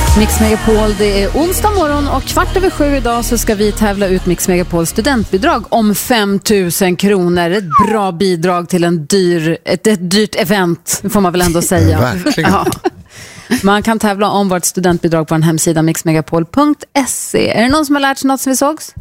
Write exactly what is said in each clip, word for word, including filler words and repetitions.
Mix Megapol, det är onsdag morgon och kvart över sju idag så ska vi tävla ut Mix Megapols studentbidrag om fem tusen kronor. Ett bra bidrag till en dyr, ett, ett dyrt event, får man väl ändå säga. Verkligen. Ja. Man kan tävla om vårt studentbidrag på en hemsida mix megapol punkt se. Är det någon som har lärt sig något som vi sågs?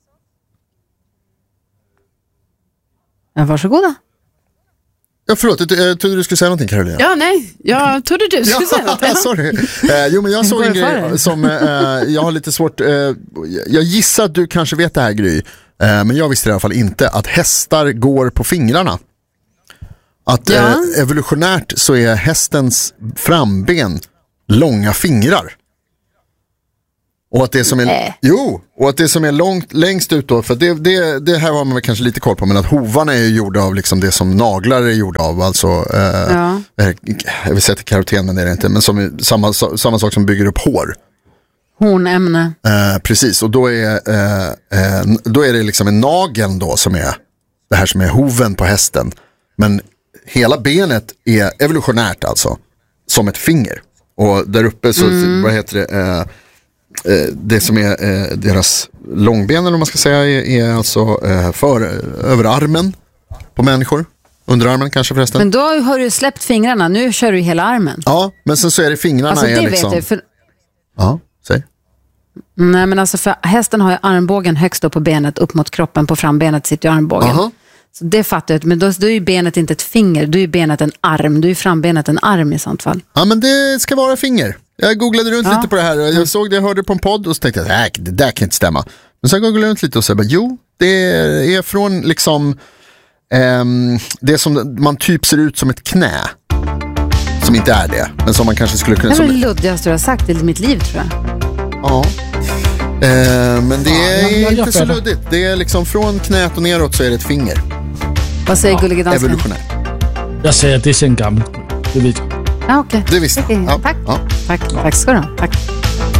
Ja, varsågoda. Ja, förlåt, jag trodde du skulle säga någonting, Carolina. Ja, nej, jag trodde du skulle säga något. Ja, sorry. Eh, jo, men jag såg en grej som eh, jag har lite svårt... Eh, jag gissar att du kanske vet det här, Gry. Eh, men jag visste i alla fall inte att hästar går på fingrarna. Att ja. eh, evolutionärt så är hästens framben långa fingrar. Och att det som är äh. jo, och att det som är långt längst ut då, för det, det, det här har man väl kanske lite koll på, men att hovarna är ju gjorda av liksom det som naglar är gjorda av, alltså eh, ja. jag vill säga till karoten, men det är det inte, men som är samma, samma sak som bygger upp hår. Hornämne. Eh, precis, och då är eh, eh, då är det liksom en nageln då som är det här som är hoven på hästen, men hela benet är evolutionärt alltså som ett finger, och där uppe så mm. vad heter det eh, det som är eh, deras långbenen, om man ska säga, är, är alltså eh, för, över armen på människor. Under armen kanske förresten. Men då har du släppt fingrarna, nu kör du hela armen. Ja, men sen så är det fingrarna alltså, det är vet liksom... jag, för... Ja, säg. Nej, men alltså för hästen har ju armbågen högst upp på benet, upp mot kroppen, på frambenet sitter ju armbågen. Aha. Så det fattar jag, men då, då är ju benet inte ett finger, då är ju benet en arm, då är ju frambenet en arm i sånt fall. Ja, men det ska vara finger. Jag googlade runt ja. lite på det här. Jag såg det, jag hörde på en podd och så tänkte jag, nej, det där kan inte stämma. Men så googlade jag runt lite och så bara, jo, det är från liksom um, det som man typ ser ut som ett knä. Som inte är det, men som man kanske skulle kunna... Det är det luddigaste du har sagt i mitt liv, tror jag. Ja. Uh, men det är ja, jag, jag inte så luddigt. Det är liksom från knät och neråt så är det ett finger. Vad säger ja. Gullige dansken? Evolutionärt. Jag säger att det är sen gammalt. Det vet jag. Ja, okej. Okay. Det visste okay. ja. Tack. Ja. Tack. Tack ska du ha. Tack.